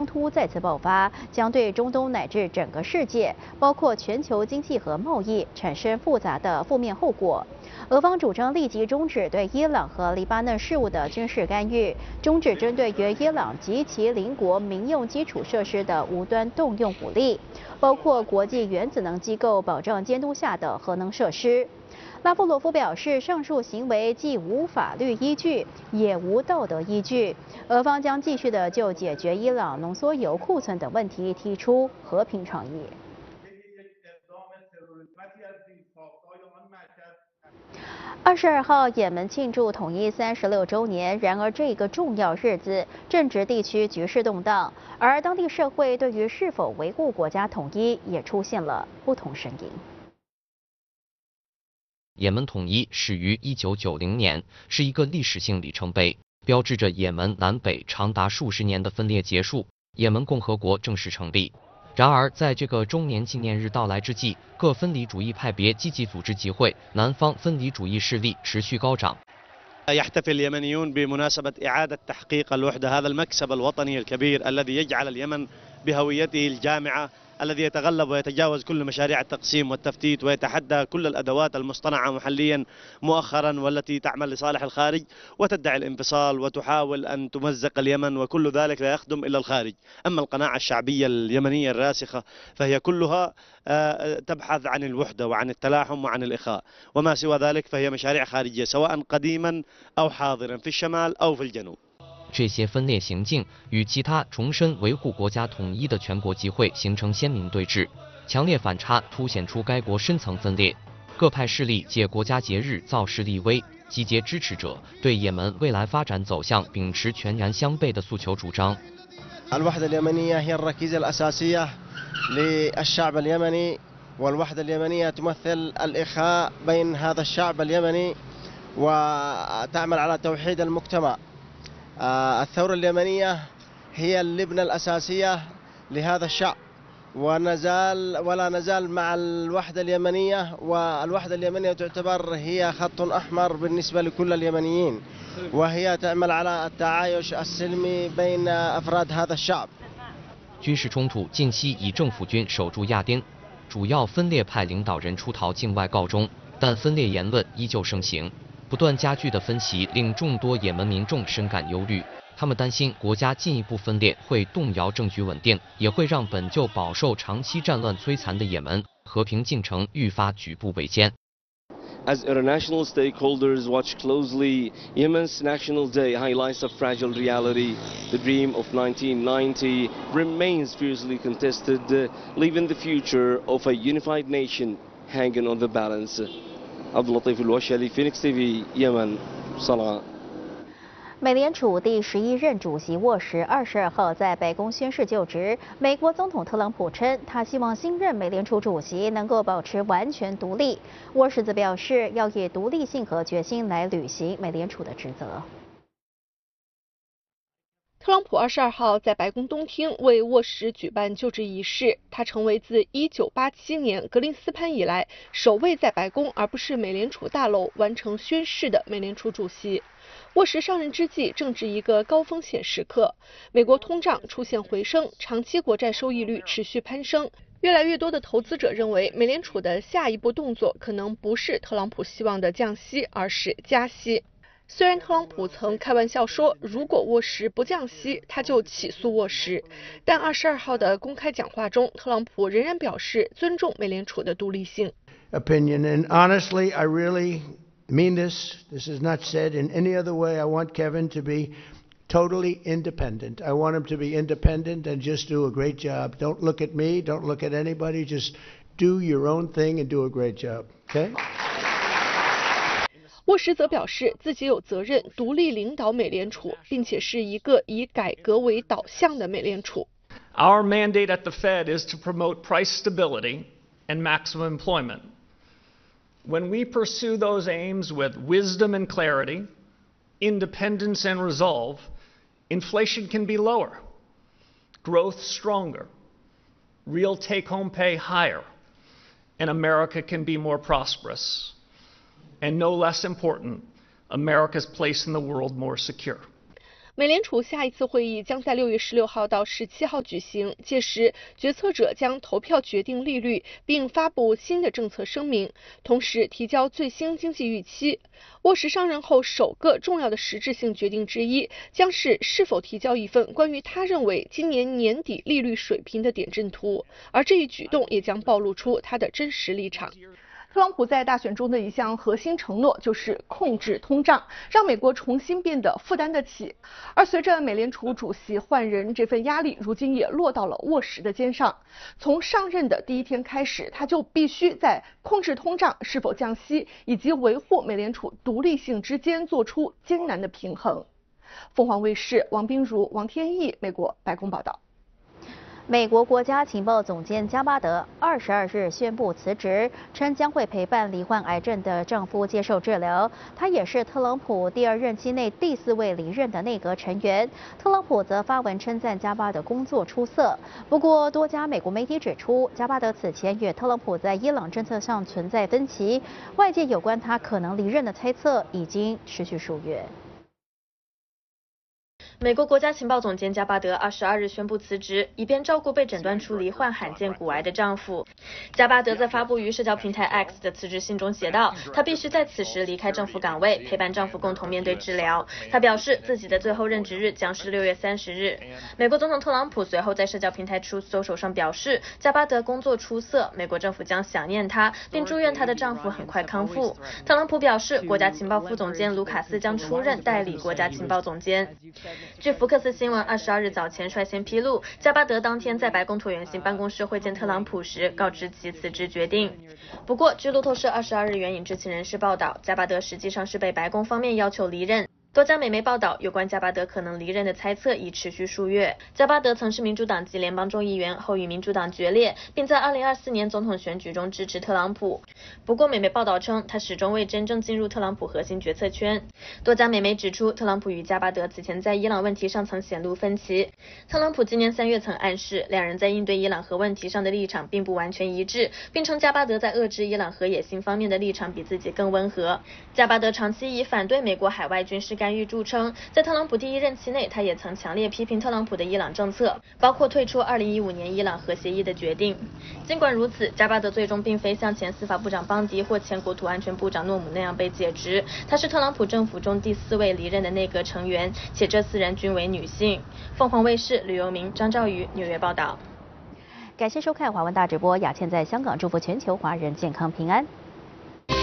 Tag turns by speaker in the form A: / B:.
A: 突再次爆发，将对中东乃至整个世界，包括全球经济和贸易产生复杂的负面后果。俄方主张立即终止对伊朗和黎巴嫩事务的军事干预，终止针对于伊朗及其邻国民用基础设施的无端动用武力，包括国际原子能机构保障监督下的核能设施。拉夫罗夫表示，上述行为既无法律依据，也无道德依据。俄方将继续的就解决伊朗浓缩铀库存等问题提出和平倡议。22号，也门庆祝统一36周年。然而，这个重要日子，政治地区局势动荡，而当地社会对于是否维护国家统一也出现了不同声音。
B: 也门统一始于1990年，是一个历史性里程碑，标志着也门南北长达数十年的分裂结束，也门共和国正式成立。然而，在这个周年纪念日到来之际，各分离主义派别积极组织集会，南方分离主义势力持续高涨。
C: يحتفل اليمنيون بمناسبة إعادة تحقيق الوحدة هذا المكسب الوطني الكبير الذي يجعل اليمن بهويته الجامعة الذي يتغلب ويتجاوز كل مشاريع التقسيم والتفتيت ويتحدى كل الأدوات المصطنعة محليا مؤخرا والتي تعمل لصالح الخارج وتدعي الانفصال وتحاول أن تمزق اليمن وكل ذلك لا يخدم إلا الخارج. أما القناعة الشعبية اليمنية الراسخة فهي كلها تبحث عن الوحدة وعن التلاحم وعن الإخاء وما سوى ذلك فهي مشاريع خارجية سواء قديما أو حاضرا في الشمال أو في الجنوب.
B: 这些分裂行径与其他重申维护国家统一的全国集会形成鲜明对峙，强烈反差凸显出该国深层分裂。各派势力借国家节日造势立威，集结支持者，对也门未来发展走向秉持全然相悖的诉求主张。
D: الوحدة اليمنية هي الركيزة الأساسية للشعب اليمني والوحدة اليمنية تمثل الإخاء بين هذا الشعب اليمني وتعمل على توحيد المجتمع. الثورة اليمنية هي اللبنة الأساسية لهذا الشعب ولا نزال مع الوحدة اليمنية والوحدة اليمنية تعتبر هي خط أحمر بالنسبة لكل اليمنيين وهي تعمل على التعايش السلمي بين أفراد هذا الشعب.
B: 军事冲突近期以政府军守住亚丁，主要分裂派领导人出逃境外告终，但分裂言论依旧盛行。 不断加剧的分歧令众多也门民众深感忧虑，他们担心国家进一步分裂会动摇政局稳定，也会让本就饱受长期战乱摧残的也门和平进程愈发举步维艰。
E: As international stakeholders watch closely, Yemen's National Day highlights a fragile reality. The dream of 1990 remains fiercely contested, leaving the future of a unified nation hanging on the balance. 阿卜杜拉蒂夫罗谢利 Phoenix TV 也门萨拉。
A: 美联储第11任主席沃什22号在白宫宣誓就职。美国总统特朗普称，他希望新任美联储主席能够保持完全独立。沃什则表示，要以独立性和决心来履行美联储的职责。
F: 特朗普22号在白宫东厅为沃什举办就职仪式，他成为自1987年格林斯潘以来首位在白宫而不是美联储大楼完成宣誓的美联储主席。沃什上任之际正值一个高风险时刻，美国通胀出现回升，长期国债收益率持续攀升。越来越多的投资者认为，美联储的下一步动作可能不是特朗普希望的降息，而是加息。 虽然特朗普曾开玩笑说，如果沃什不降息，他就起诉沃什，但22号的公开讲话中，特朗普仍然表示尊重美联储的独立性。
G: Opinion, and honestly, I really mean this. This is not said in any other way. I want Kevin to be totally independent. I want him to be independent and just do a great job. Don't look at me. Don't look at anybody. Just do your own thing and do a great job. Okay?
F: 沃什则表示，自己有责任独立领导美联储，并且是一个以改革为导向的美联储。
H: Our mandate at the Fed is to promote price stability and maximum employment. When we pursue those aims with wisdom and clarity, independence and resolve, inflation can be lower, growth stronger, real take-home pay higher, and America can be more prosperous. And no less important, America's place in the world more secure.
F: 美联储下一次会议将在6月16号到17号举行，届时决策者将投票决定利率，并发布新的政策声明，同时提交最新经济预期。沃什上任后首个重要的实质性决定之一，将是否提交一份关于他认为今年年底利率水平的点阵图，而这一举动也将暴露出他的真实立场。特朗普在大选中的一项核心承诺就是控制通胀，让美国重新变得负担得起。而随着美联储主席换人，这份压力如今也落到了沃什的肩上。从上任的第一天开始，他就必须在控制通胀、是否降息以及维护美联储独立性之间做出艰难的平衡。凤凰卫视王冰如、王天翼，美国白宫报道。
A: 美国国家情报总监加巴德22日宣布辞职，称将会陪伴罹患癌症的丈夫接受治疗。他也是特朗普第2任期内第4位离任的内阁成员。特朗普则发文称赞加巴德工作出色。不过，多家美国媒体指出，加巴德此前与特朗普在伊朗政策上存在分歧，外界有关他可能离任的猜测已经持续数月。
I: 美国国家情报总监加巴德22日宣布辞职，以便照顾被诊断出罹患罕见骨癌的丈夫。加巴德在发布于社交平台 X 的辞职信中写道，她必须在此时离开政府岗位，陪伴丈夫共同面对治疗。她表示自己的最后任职日将是6月30日。美国总统特朗普随后在社交平台 Truth Social 上表示，加巴德工作出色，美国政府将想念她，并祝愿她的丈夫很快康复。特朗普表示，国家情报副总监卢卡斯将出任代理国家情报总监。据福克斯新闻22日早前率先披露，加巴德当天在白宫椭圆形办公室会见特朗普时，告知其辞职决定。不过，据路透社22日援引知情人士报道，加巴德实际上是被白宫方面要求离任。多家美媒报道，有关加巴德可能离任的猜测已持续数月。加巴德曾是民主党籍联邦众议员，后与民主党决裂，并在2024年总统选举中支持特朗普。不过，美媒报道称，他始终未真正进入特朗普核心决策圈。多家美媒指出，特朗普与加巴德此前在伊朗问题上曾显露分歧。特朗普今年3月曾暗示，两人在应对伊朗核问题上的立场并不完全一致，并称加巴德在遏制伊朗核野心方面的立场比自己更温和。加巴德长期以反对美国海外军事干预著称，在特朗普第1任期内，他也曾强烈批评特朗普的伊朗政策，包括退出2015年伊朗核协议的决定。尽管如此，加巴德最终并非像前司法部长邦迪或前国土安全部长诺姆那样被解职，他是特朗普政府中第4位离任的内阁成员，且这4人均为女性。凤凰卫视吕游明、张兆宇纽约报道。
A: 感谢收看华文大直播，雅倩在香港祝福全球华人健康平安。